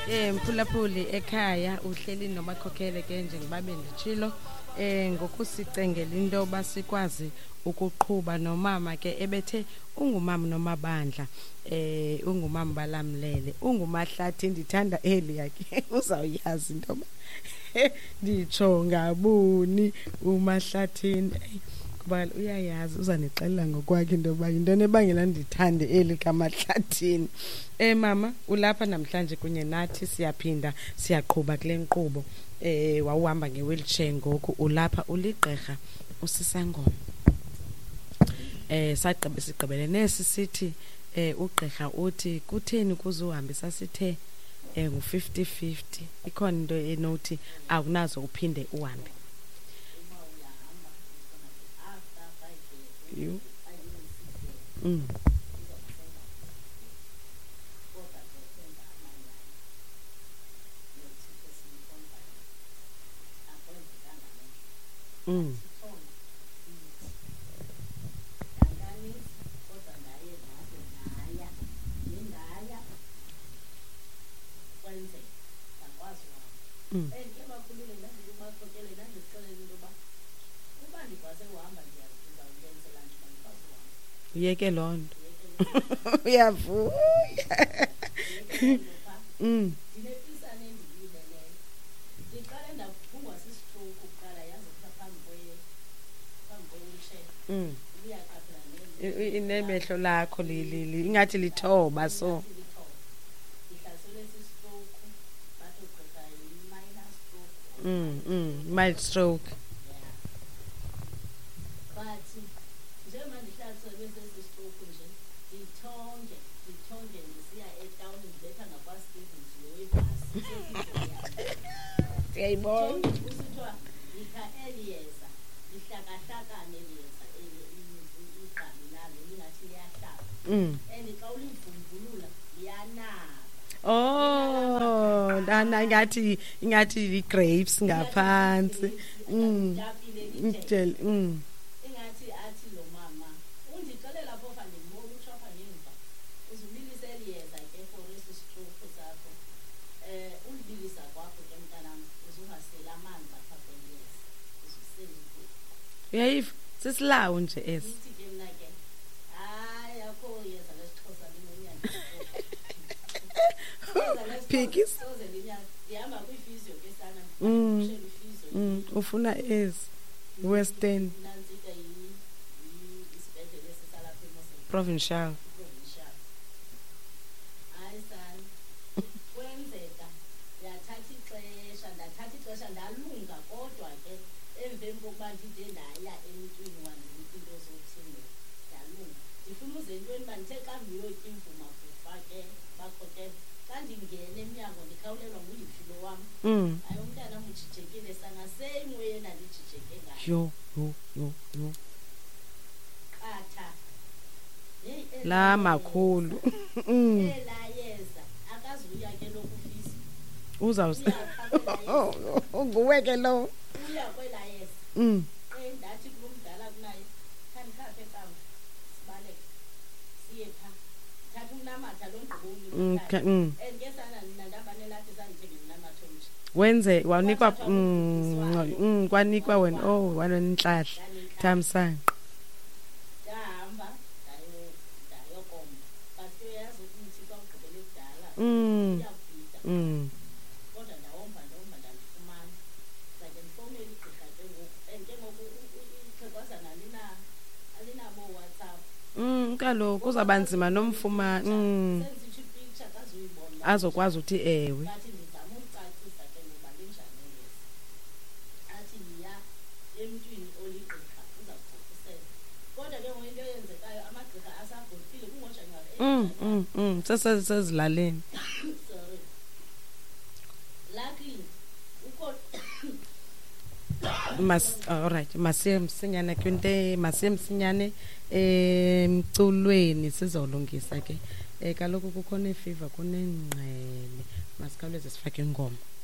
Mphulaphuli ekhaya uhleli nomakhokhele ke nje ngibabe nditshilo ngokusicengela into basikwazi ukuqhuba nomama ke ebethe ungumama nomabandla ungumama balamlele ungumahlathi ndithanda eli yakhe uzawuyazi into ba nditsho ngabuni umahlathini kuba uyayazi uzanixelela ngokwakhe into ba into nebangela ndithande eli kamahlathini mama ulapha namhlanje kunye nathi siyaphinda siyaqhuba kule nkqubo wawuhamba ngewheelchair ngoku ulapha uligqirha usisangoma sigqibele nesi sithi ugqirha uthi kutheni kuzuhambisa sithe ngu50-50 ikhona into enothi akunazo uphinde uhambe you uyeke lonto uyavuya inemehlo lakho lili ingathi lithoba so mild stroke siyayibona usithiwa ikha eliyeza lihlakahlakane liyeza igqami nalo lingathi liyahlala and xa ulivumbulula liyanaba dana ingathi i-grapes ngaphansi ingathi athi lo mama undixelela phofa ndimona utshofa ngemva uzubilisa eliyeza ke for esi stroke sakho ulibilisa kwakho ke mntanam uzungasela amanzi apha kweliyeza uzusela uyayiva sisilawu nje esi ithi ke mna ke hayi akho yeza lesixhosa linonyana phikis ndihamba kwifizio ke sana ushela ifizio ufuna ezi western nantsika isibhedlele sisalapha eMosel provincial hayi sana kwenzeka ndathatha ixesha ndalunga kodwa ke emveni kokuba ndide ndaya emntwini wandinika into zokuthini ndalunga ndifuna uze entweni uba ndithe xa ndiyotya imvuma kufa ke bakho ke xa ndingena emnyango ndikhawulelwa nguyimfilo wam hayi umntana mujijekile sangasemoyeni andijijeke ngayo yo qatha la makhulu elayeza akazuya ke lokufisa nguwe ke lo uya kwelayeza ndathi kulo mdala kunaye khandikhaphe ekamva sibaleke siye pha thatha umnamatha lo ndiboni ke sana nina ndabanelathi sandithenge umnamatha omtsha wenze wanikwa kwanikwa wena wena inhlahla thamsanqa ndahamba ndayokomba but uyazi ukuthi xa ugqibele kudala uyabhida kodwa ndawomba ndalifumana sake ndifowunele igqirha ke ngoku and ke ngoku ixhegwazana alinabo WhatsApp kaloku kuzawuba nzima nomfumana senzitsho ipicture kazuyibona azokwazi uthi ewe bathi ndizama ukucacisa ke ngoba linjani ngesi athi yiya emntwini oligqirha uzakucacisela kodwa ke ngoku into eyenzekayo amagqirha asagolfile kungojanuwari sezilaleni sorry luckily uko alright masiye msinyane kwinte masiye msinyane emculweni sizolungisa ke kaloku kukhona ifiva kunengqele masikhawuleze sifake ingoma